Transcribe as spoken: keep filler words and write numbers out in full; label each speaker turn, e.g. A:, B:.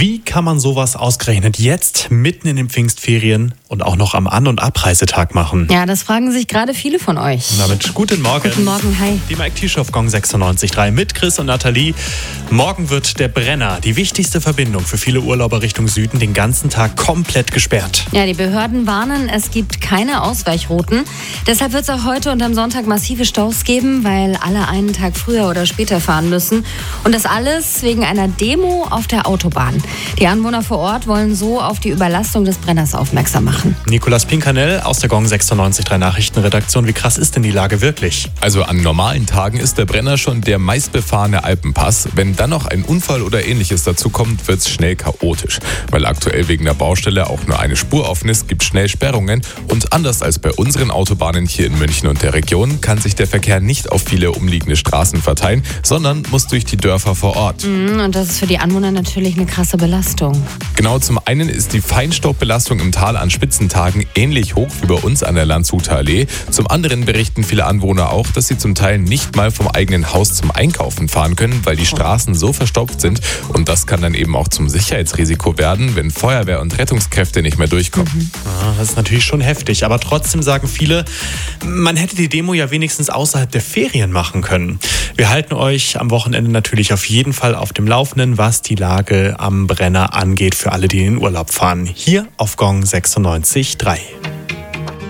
A: Wie kann man sowas ausgerechnet jetzt mitten in den Pfingstferien und auch noch am An- und Abreisetag machen?
B: Ja, das fragen sich gerade viele von euch.
A: Und damit guten Morgen.
B: Guten Morgen, hi.
A: Die Mike T-Show auf Gong sechsundneunzig Komma drei mit Chris und Nathalie. Morgen wird der Brenner, die wichtigste Verbindung für viele Urlauber Richtung Süden, den ganzen Tag komplett gesperrt.
B: Ja, die Behörden warnen, es gibt keine Ausweichrouten. Deshalb wird es auch heute und am Sonntag massive Staus geben, weil alle einen Tag früher oder später fahren müssen. Und das alles wegen einer Demo auf der Autobahn. Die Anwohner vor Ort wollen so auf die Überlastung des Brenners aufmerksam machen.
A: Nicolas Pinkanell aus der Gong sechsundneunzig Komma drei Nachrichtenredaktion. Wie krass ist denn die Lage wirklich?
C: Also an normalen Tagen ist der Brenner schon der meistbefahrene Alpenpass. Wenn dann noch ein Unfall oder ähnliches dazu kommt, wird es schnell chaotisch. Weil aktuell wegen der Baustelle auch nur eine Spur offen ist, gibt es schnell Sperrungen. Und anders als bei unseren Autobahnen hier in München und der Region, kann sich der Verkehr nicht auf viele umliegende Straßen verteilen, sondern muss durch die Dörfer vor Ort.
B: Mhm, und das ist für die Anwohner natürlich eine krasse Belastung.
C: Genau, zum einen ist die Feinstaubbelastung im Tal an Spitzentagen ähnlich hoch wie bei uns an der Landshuter Allee. Zum anderen berichten viele Anwohner auch, dass sie zum Teil nicht mal vom eigenen Haus zum Einkaufen fahren können, weil die Straßen so verstopft sind. Und das kann dann eben auch zum Sicherheitsrisiko werden, wenn Feuerwehr und Rettungskräfte nicht mehr durchkommen.
B: Mhm.
A: Ah, das ist natürlich schon heftig. Aber trotzdem sagen viele, man hätte die Demo ja wenigstens außerhalb der Ferien machen können. Wir halten euch am Wochenende natürlich auf jeden Fall auf dem Laufenden, was die Lage am Brenner angeht, für alle, die in den Urlaub fahren. Hier auf Gong sechsundneunzig Komma drei.